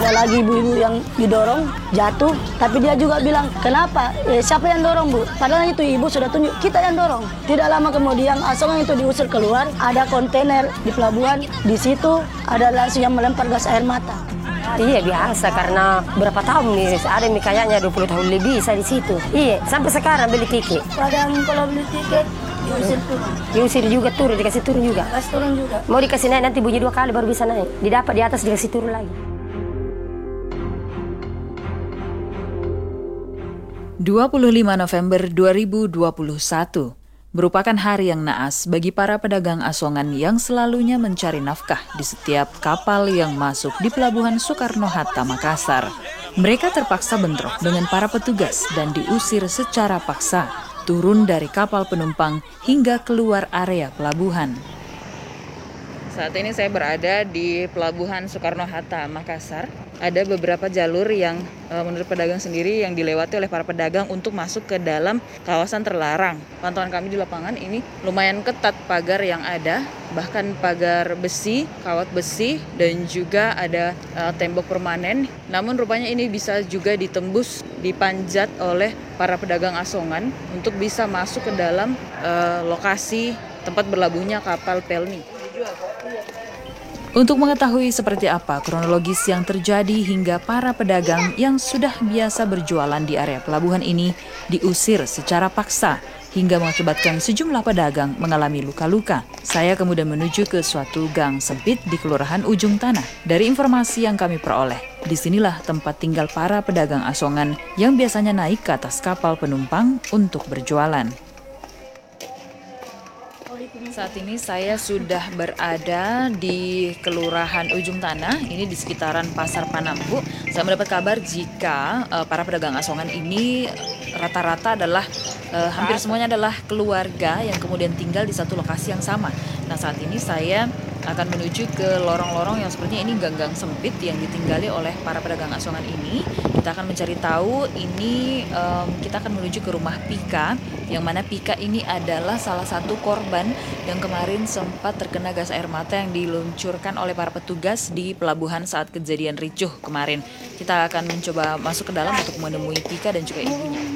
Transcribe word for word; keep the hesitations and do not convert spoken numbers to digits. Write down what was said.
Ada lagi ibu-ibu yang didorong, jatuh. Tapi dia juga bilang, kenapa? Eh, siapa yang dorong, Bu? Padahal itu ibu sudah tunjuk, kita yang dorong. Tidak lama kemudian Asongan itu diusir keluar. Ada kontainer di pelabuhan. Di situ ada langsung yang melempar gas air mata. Iya biasa, karena berapa tahun nih, ada nih kayaknya dua puluh tahun lebih saya di situ. Iya, sampai sekarang beli tiket. Kadang kalau beli tiket, diusir turun. Diusir juga turun, dikasih turun juga. Gas turun juga. Mau dikasih naik nanti bunyi dua kali baru bisa naik. Didapat di atas dikasih turun lagi. dua puluh lima November dua ribu dua puluh satu merupakan hari yang naas bagi para pedagang asongan yang selalunya mencari nafkah di setiap kapal yang masuk di Pelabuhan Soekarno-Hatta, Makassar. Mereka terpaksa bentrok dengan para petugas dan diusir secara paksa, turun dari kapal penumpang hingga keluar area pelabuhan. Saat ini saya berada di Pelabuhan Soekarno-Hatta, Makassar. Ada beberapa jalur yang e, menurut pedagang sendiri yang dilewati oleh para pedagang untuk masuk ke dalam kawasan terlarang. Pantauan kami di lapangan ini lumayan ketat pagar yang ada, bahkan pagar besi, kawat besi, dan juga ada e, tembok permanen. Namun rupanya ini bisa juga ditembus, dipanjat oleh para pedagang asongan untuk bisa masuk ke dalam e, lokasi tempat berlabuhnya kapal Pelni. Untuk mengetahui seperti apa kronologis yang terjadi hingga para pedagang yang sudah biasa berjualan di area pelabuhan ini diusir secara paksa hingga mengakibatkan sejumlah pedagang mengalami luka-luka, saya kemudian menuju ke suatu gang sempit di Kelurahan Ujung Tanah. Dari informasi yang kami peroleh, disinilah tempat tinggal para pedagang asongan yang biasanya naik ke atas kapal penumpang untuk berjualan. Saat ini saya sudah berada di Kelurahan Ujung Tanah, ini di sekitaran Pasar Panampu. Saya mendapat kabar jika uh, para pedagang asongan ini rata-rata adalah uh, hampir semuanya adalah keluarga yang kemudian tinggal di satu lokasi yang sama. Nah, saat ini saya akan menuju ke lorong-lorong yang sepertinya ini gang-gang sempit yang ditinggali oleh para pedagang asongan ini. Kita akan mencari tahu ini, um, kita akan menuju ke rumah Pika, yang mana Pika ini adalah salah satu korban yang kemarin sempat terkena gas air mata yang diluncurkan oleh para petugas di pelabuhan saat kejadian ricuh kemarin. Kita akan mencoba masuk ke dalam untuk menemui Pika dan juga ibunya.